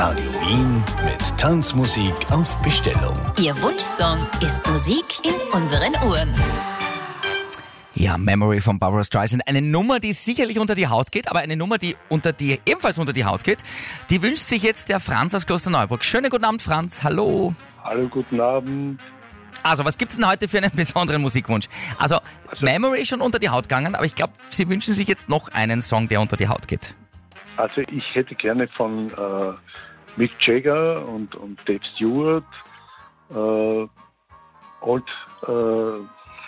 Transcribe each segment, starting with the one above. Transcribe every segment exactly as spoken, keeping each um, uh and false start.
Radio Wien mit Tanzmusik auf Bestellung. Ihr Wunschsong ist Musik in unseren Ohren. Ja, Memory von Barbra Streisand. Eine Nummer, die sicherlich unter die Haut geht, aber eine Nummer, die unter die ebenfalls unter die Haut geht. Die wünscht sich jetzt der Franz aus Klosterneuburg. Schönen guten Abend, Franz. Hallo. Hallo, guten Abend. Also, was gibt's denn heute für einen besonderen Musikwunsch? Also, also Memory ist schon unter die Haut gegangen, aber ich glaube, Sie wünschen sich jetzt noch einen Song, der unter die Haut geht. Also, ich hätte gerne von äh, Mick Jagger und, und Dave Stewart äh, Old... Äh,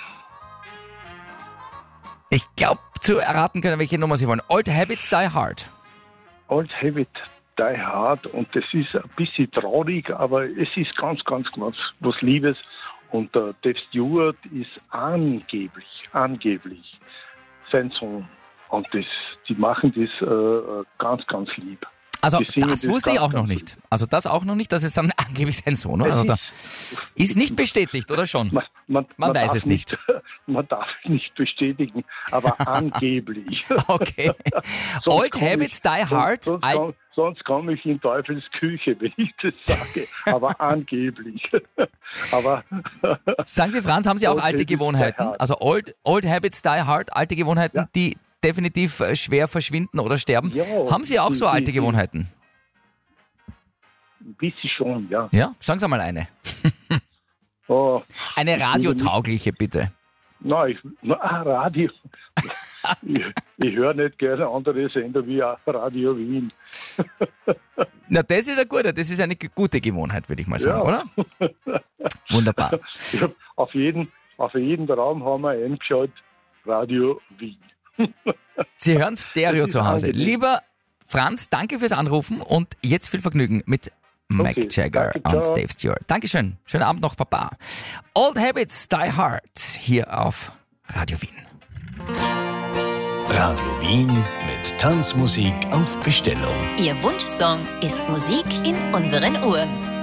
Ich glaube, zu erraten können, welche Nummer Sie wollen. Old Habits Die Hard. Old Habit Die Hard, und das ist ein bisschen traurig, aber es ist ganz, ganz, ganz was Liebes. Und äh, Dave Stewart ist angeblich, angeblich sein Sohn. Und das, die machen das äh, ganz, ganz lieb. Also Die singen das wusste ich ganz, auch noch nicht. Also das auch noch nicht, dass es dann angeblich sein Sohn, oder? Also da ist nicht bestätigt, oder schon? Man, man, Man man weiß darf es nicht. Man darf es nicht bestätigen, aber angeblich. Okay. Old Habits ich, Die Hard. Sonst, sonst, komm, sonst komme ich in Teufels Küche, wenn ich das sage, aber angeblich. aber Sagen Sie, Franz, haben Sie auch Old alte Habits Gewohnheiten? Die Hard. Also Old, Old Habits Die Hard, alte Gewohnheiten, Ja. die definitiv äh, schwer verschwinden oder sterben. Ja, Haben Sie auch die- so alte die- Gewohnheiten? Ein bisschen schon, ja. Ja? Sagen Sie mal eine. Oh, Eine Ich würde radiotaugliche, bitte. na, ich, na, ah, Radio. ich ich höre nicht gerne andere Sender wie Radio Wien. Na, das ist ein guter, das ist eine g- gute Gewohnheit, würde ich mal sagen, Ja. oder? Wunderbar. Ich hab auf jeden, auf jeden Raum haben wir eingeschaut, Radio Wien. Sie hören Stereo Das ist zu Hause. angenehm. Lieber Franz, danke fürs Anrufen und jetzt viel Vergnügen mit Mick Okay, Jagger danke, und ciao. Dave Stewart. Dankeschön. Schönen Abend noch, Papa. Old Habits Die Hard hier auf Radio Wien. Radio Wien mit Tanzmusik auf Bestellung. Ihr Wunschsong ist Musik in unseren Ohren.